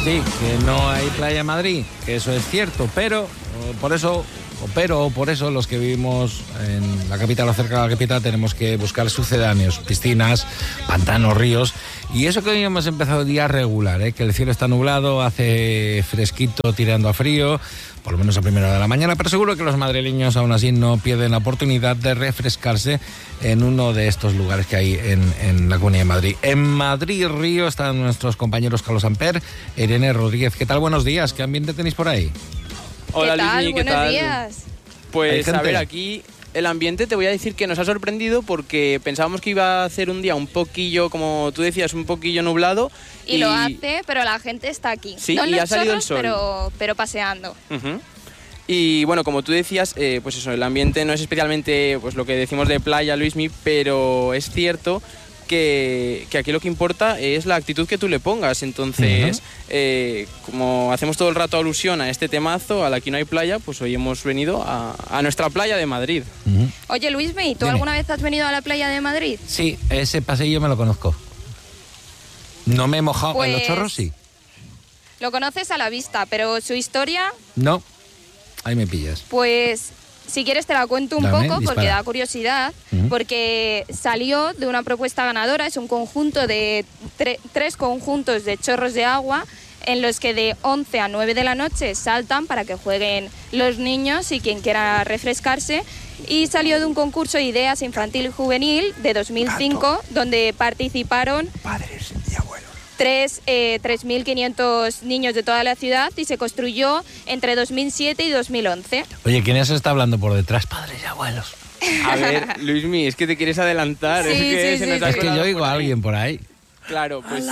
sí, que no hay playa en Madrid, que eso es cierto, pero por eso los que vivimos en la capital o cerca de la capital tenemos que buscar sucedáneos, piscinas, pantanos, ríos. Y eso que hoy hemos empezado el día regular, que el cielo está nublado, hace fresquito tirando a frío, por lo menos a primera hora de la mañana, pero seguro que los madrileños aún así no pierden la oportunidad de refrescarse en uno de estos lugares que hay en la Comunidad de Madrid. En Madrid Río están nuestros compañeros Carlos Amper, Irene Rodríguez. ¿Qué tal? Buenos días. ¿Qué ambiente tenéis por ahí? Hola, ¿Qué tal? Luismi, ¿qué Buenos tal? días. Pues a ver, aquí el ambiente te voy a decir que nos ha sorprendido porque pensábamos que iba a hacer un día un poquillo, como tú decías, un poquillo nublado. Y lo hace, pero la gente está aquí. Sí, no en y los ha salido el chorros, sol. pero paseando. Uh-huh. Y bueno, como tú decías, pues eso, el ambiente no es especialmente pues lo que decimos de playa, Luismi, pero es cierto que aquí lo que importa es la actitud que tú le pongas. Entonces, como hacemos todo el rato alusión a este temazo, al Aquí no hay playa, pues hoy hemos venido a nuestra playa de Madrid. Oye, Luismi, ¿tú Dime. alguna vez has venido a la playa de Madrid? Sí, ese pasillo me lo conozco. No me he mojado en los Pues- chorros, sí. Lo conoces a la vista, pero su historia, No, ahí me pillas. pues si quieres te la cuento un Dame, poco porque dispara. da curiosidad, Ujú. porque salió de una propuesta ganadora, es un conjunto de tres conjuntos de chorros de agua en los que de 11 a 9 de la noche saltan para que jueguen los niños y quien quiera refrescarse. Y salió de un concurso de ideas infantil y juvenil de 2005, donde participaron Padres y abuelos. 3.500 niños de toda la ciudad y se construyó entre 2007 y 2011. Oye, ¿quién se está hablando por detrás? Padres y abuelos. A ver, Luismi, es que te quieres adelantar. Sí, es que sí, se nos sí, ha Es que colado yo oigo por a ahí. alguien por ahí. Claro, pues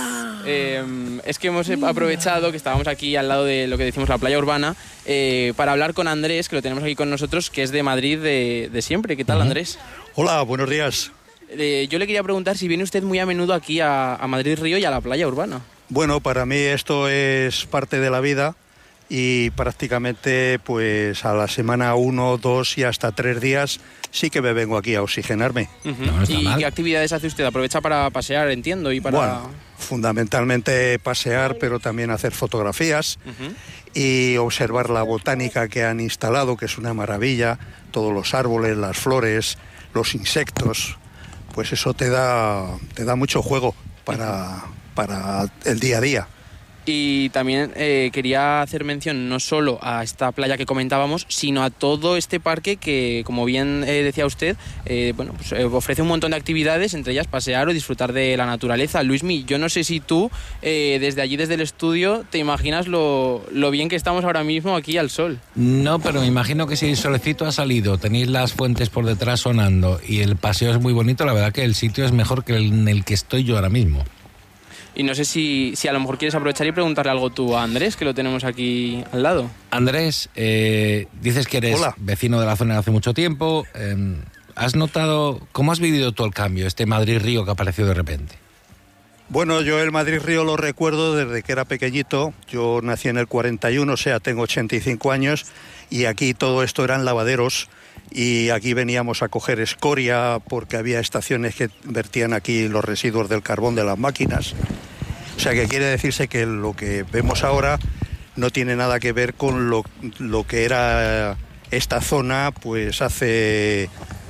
es que hemos aprovechado que estábamos aquí al lado de lo que decimos la playa urbana para hablar con Andrés, que lo tenemos aquí con nosotros, que es de Madrid de siempre. ¿Qué tal, Andrés? Hola, buenos días. Yo le quería preguntar si viene usted muy a menudo aquí a Madrid Río y a la playa urbana. Bueno, para mí esto es parte de la vida y prácticamente pues a la semana 1, 2 y hasta 3 días sí que me vengo aquí a oxigenarme. Ujú. No está ¿Y mal. qué actividades hace usted? ¿Aprovecha para pasear, entiendo? Y para... Bueno, fundamentalmente pasear, pero también hacer fotografías Ujú. y observar la botánica que han instalado, que es una maravilla, todos los árboles, las flores, los insectos, pues eso te da mucho juego para el día a día. Y también quería hacer mención no solo a esta playa que comentábamos, sino a todo este parque que, como bien decía usted, bueno, pues, ofrece un montón de actividades, entre ellas pasear o disfrutar de la naturaleza. Luismi, yo no sé si tú, desde allí, desde el estudio, te imaginas lo bien que estamos ahora mismo aquí al sol. No, pero me imagino que si el solecito ha salido, tenéis las fuentes por detrás sonando y el paseo es muy bonito, la verdad que el sitio es mejor que el en el que estoy yo ahora mismo. Y no sé si a lo mejor quieres aprovechar y preguntarle algo tú a Andrés, que lo tenemos aquí al lado. Andrés, dices que eres Hola. vecino de la zona de hace mucho tiempo. ¿Has notado, cómo has vivido tú el cambio, este Madrid-Río que apareció de repente? Bueno, yo el Madrid-Río lo recuerdo desde que era pequeñito. Yo nací en el 41, o sea, tengo 85 años y aquí todo esto eran lavaderos y aquí veníamos a coger escoria porque había estaciones que vertían aquí los residuos del carbón de las máquinas. O sea, que quiere decirse que lo que vemos ahora no tiene nada que ver con lo que era esta zona pues hace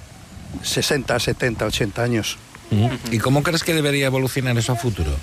60, 70, 80 años. ¿Y cómo crees que debería evolucionar eso a futuro?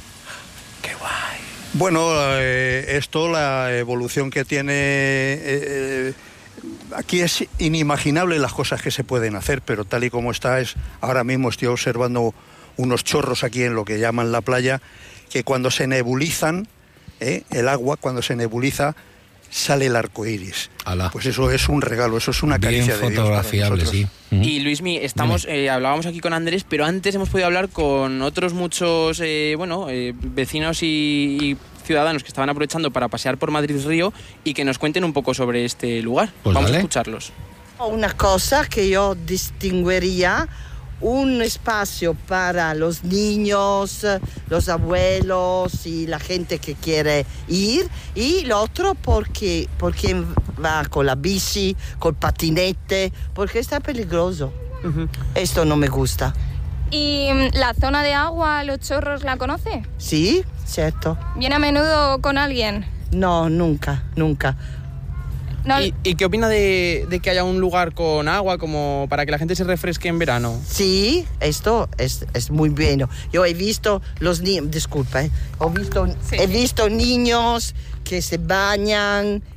Bueno, esto, la evolución que tiene... aquí es inimaginable las cosas que se pueden hacer, pero tal y como está, ahora mismo estoy observando unos chorros aquí en lo que llaman la playa, que cuando se nebulizan, el agua, cuando se nebuliza, sale el arco iris. Alá. Pues eso es un regalo, eso es una Bien caricia de Dios para fotografiable, nosotros. sí. Y Luismi, hablábamos aquí con Andrés, pero antes hemos podido hablar con otros muchos vecinos y ciudadanos que estaban aprovechando para pasear por Madrid Río y que nos cuenten un poco sobre este lugar. Pues Vamos dale. a escucharlos. Una cosa que yo distinguiría, un espacio para los niños, los abuelos y la gente que quiere ir, y lo otro porque va con la bici, con patinete, porque está peligroso. Esto no me gusta. ¿Y la zona de agua, los chorros, la conoce? Sí, cierto. ¿Viene a menudo con alguien? No, nunca. No, ¿Y qué opina de que haya un lugar con agua como para que la gente se refresque en verano? Sí, esto es muy bueno. Yo he visto los niños, disculpa, he visto niños que se bañan